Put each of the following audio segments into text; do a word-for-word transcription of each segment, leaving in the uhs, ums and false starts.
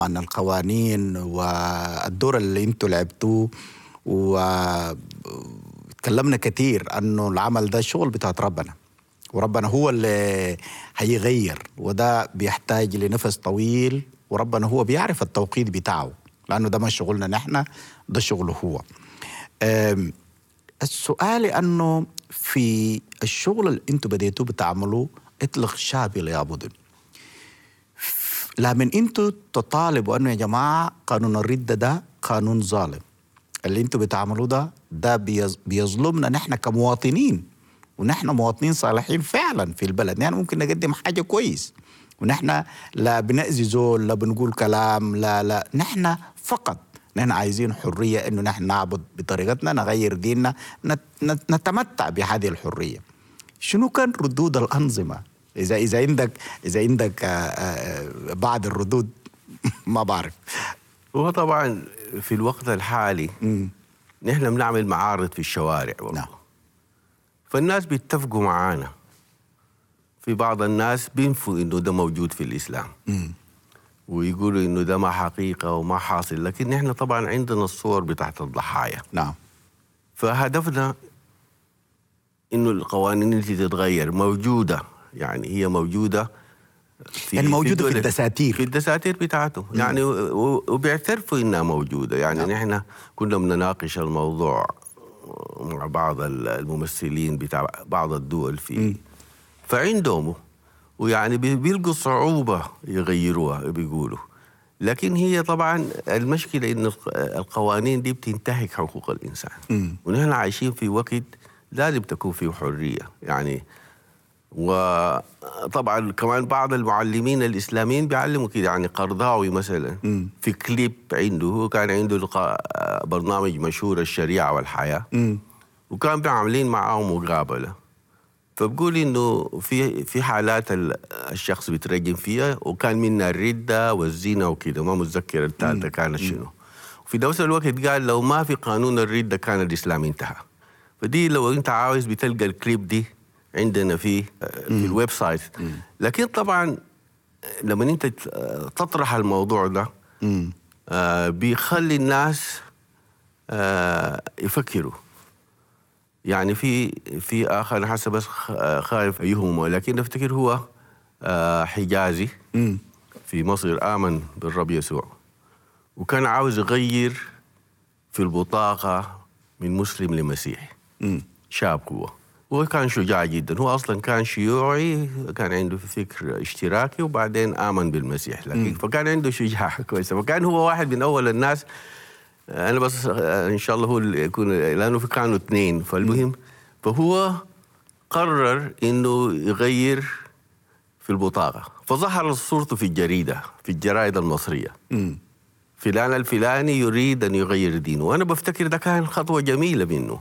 عن القوانين والدور اللي انتوا لعبتوه، وتكلمنا كتير انه العمل ده الشغل بتاعت ربنا، وربنا هو اللي هيغير، وده بيحتاج لنفس طويل، وربنا هو بيعرف التوقيت بتاعه، لانه ده مش شغلنا نحن، ده شغله هو. أم، السؤال انه في الشغل اللي انتوا بديتوه بتعملوه اطلق شعبي ليعبدني، لمن انتوا تطالبوا انه يا جماعه قانون الردة ده قانون ظالم، اللي انتوا بتعملوه ده ده بيظ- بيظلمنا نحن كمواطنين، ونحن مواطنين صالحين فعلا في البلد، يعني ممكن نقدم حاجه كويس، ونحن لا بنأذي زول، لا بنقول كلام، لا لا نحن فقط نحن عايزين حريه، انه نحن نعبد بطريقتنا، نغير ديننا، نت نت نتمتع بهذه الحريه. شنو كان ردود الأنظمة؟ إذا إذا عندك إذا عندك آه، آه، بعض الردود ما بعرف. هو طبعا في الوقت الحالي مم. نحن بنعمل معارض في الشوارع برضه. نعم. فالناس بيتفقوا معانا. في بعض الناس بينفوا انه ده موجود في الاسلام مم. ويقولوا انه ده ما حقيقه وما حاصل، لكن نحن طبعا عندنا الصور بتاعت الضحايا. نعم. فهدفنا انه القوانين اللي تتغير موجوده، يعني هي موجوده في يعني موجودة في الدول- الدساتير. في الدساتير بتاعته، يعني و- و- وبيعترفوا انها موجوده. يعني نعم. نحن كنا بنناقش الموضوع مع بعض الممثلين بتاع بعض الدول في مم. فعندهم، ويعني بي- بيلقوا صعوبه يغيروها بيقولوا. لكن هي طبعا المشكله ان الق- القوانين دي بتنتهك حقوق الانسان، مم. ونحن عايشين في وقت لازم تكون فيه حريه يعني. وطبعا كمان بعض المعلمين الاسلاميين بيعلموا كده، يعني قرضاوي مثلا مم. في كليب عنده، هو كان عنده لقاء برنامج مشهور الشريعه والحياه، مم. وكان بيعملين معاهم مقابله. فبقول انه في في حالات ال- الشخص بيترجم فيها، وكان منها الرده والزنا وكده، ما متذكر الثالثه كانت شنو. وفي نفس الوقت قال لو ما في قانون الرده كان الاسلام انتهى. فدي لو انت عاوز بتلقى الكليب دي عندنا في في الويب سايت. لكن طبعا لما انت تطرح الموضوع ده مم. آه، بيخلي الناس آه، يفكروا. يعني في في اخر انا حسب بس خ- خايف ايهما، لكن افتكر هو آه، حجازي مم. في مصر امن بالرب يسوع، وكان عاوز يغير في البطاقه من مسلم لمسيحي. مم. شاب هو هو كان شجاع جدا. هو اصلا كان شيوعي، كان عنده فكر اشتراكي، وبعدين امن بالمسيح. لكن فكان عنده شجاعه كويسه، فكان هو واحد من اول الناس. انا بس ان شاء الله هو اللي يكون، لانه في كانوا اثنين. فالمهم فهو قرر انه يغير في البطاقه، فظهر صورته في الجريده، في الجرائد المصريه. مم. فلان الفلاني يريد ان يغير دينه. وانا بفتكر ده كان خطوه جميله منه،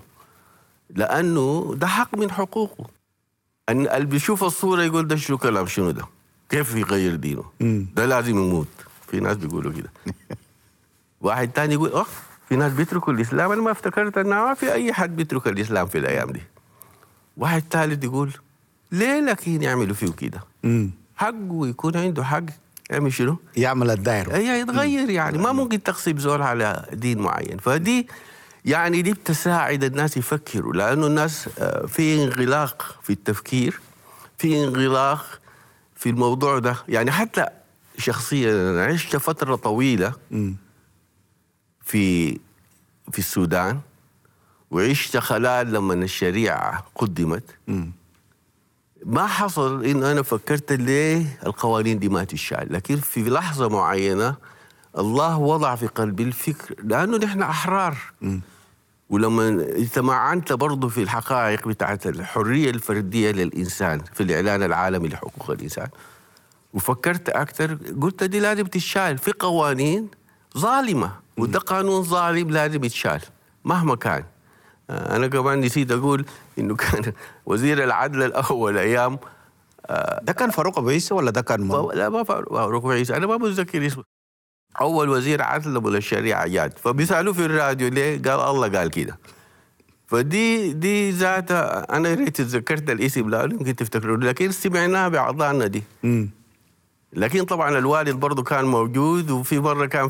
لانه ده حق من حقوقه. ان اللي بيشوف الصوره يقول ده شنو كلام شنو ده، كيف يغير دينه، مم. ده لازم يموت. في ناس بيقولوا كده. واحد تاني يقول اه في ناس بيتركوا الاسلام. انا ما افتكرت ان ما في اي حد بيترك الاسلام في الايام دي. واحد ثالث يقول ليه لكن يعملوا فيه كده، مم. حقه يكون عنده حق يعمل شنو، يعمل الدائرة. هي يتغير. يعني ما ممكن تغصب زول على دين معين. فدي يعني دي بتساعد الناس يفكروا، لأنه الناس آه، في انغلاق في التفكير، في انغلاق في الموضوع ده. يعني حتى شخصيا أنا عشت فترة طويلة مم. في في السودان، وعشت خلال لما الشريعة قدمت. مم. ما حصل إنه أنا فكرت ليه القوانين دي ما تشال، لكن في لحظة معينة الله وضع في قلبي الفكر، لأنه نحن أحرار. مم. ولما اجتمعنت برضه في الحقائق بتاعت الحرية الفردية للإنسان في الإعلان العالمي لحقوق الإنسان، وفكرت أكثر، قلت دي لازم تتشال. في قوانين ظالمة، وده قانون ظالم لازم يتشال مهما كان. أنا كمان نسيت أقول إنه كان وزير العدل الأول أيام ده كان فاروق أبو عيسى ولا ده كان من؟ لا ما فاروق عيسى، أنا ما متذكر اسمه. أول وزير عدل من الشريعة جاد، فبيسألوه في الراديو ليه؟ قال الله قال كده. فدي دي ذاتها أنا ريت تذكرت الاسم، لا يمكن تفتكروا، لكن سمعناها بأعضائنا دي. مم. لكن طبعا الوالد برضه كان موجود، وفي مرة كان